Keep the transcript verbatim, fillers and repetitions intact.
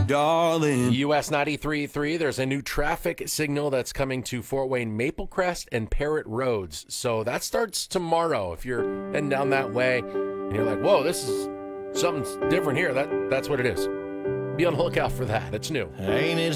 darling. U S ninety-three point three, there's a new traffic signal that's coming to Fort Wayne, Maple Crest, and Parrott Roads. So that starts tomorrow. If you're heading down that way and you're like, whoa, this is something different here, that that's what it is. Be on the lookout for that. It's new. Ain't it